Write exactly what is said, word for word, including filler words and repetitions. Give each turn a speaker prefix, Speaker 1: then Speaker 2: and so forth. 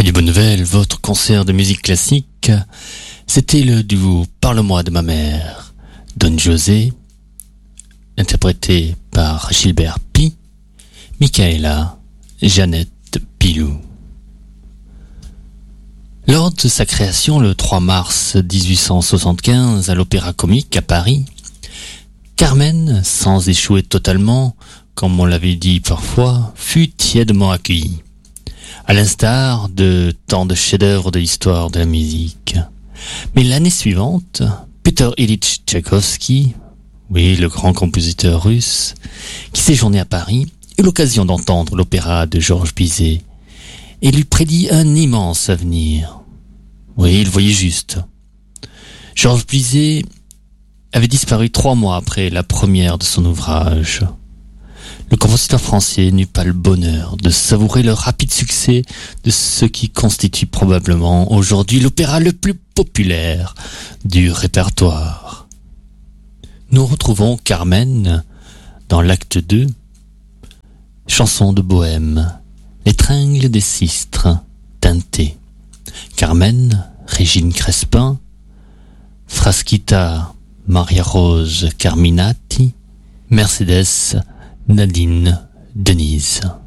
Speaker 1: Radio Bonne Nouvelle, votre concert de musique classique, c'était le duo Parle-moi de ma mère, Don José, interprété par Gilbert Pi, Michaela, Jeannette Pilou. Lors de sa création le trois mars dix-huit cent soixante-quinze à l'Opéra Comique à Paris, Carmen, sans échouer totalement, comme on l'avait dit parfois, fut tièdement accueillie, à l'instar de tant de chefs-d'œuvre de l'histoire de la musique. Mais l'année suivante, Peter Ilyich Tchaïkovski, oui, le grand compositeur russe, qui séjournait à Paris, eut l'occasion d'entendre l'opéra de Georges Bizet et lui prédit un immense avenir. Oui, il voyait juste. Georges Bizet avait disparu trois mois après la première de son ouvrage. Le compositeur français n'eut pas le bonheur de savourer le rapide succès de ce qui constitue probablement aujourd'hui l'opéra le plus populaire du répertoire. Nous retrouvons Carmen dans l'acte deux, chanson de Bohème, les tringles des sistres teintées. Carmen, Régine Crespin, Frasquita, Maria Rose Carminati, Mercedes, Nadine Denise.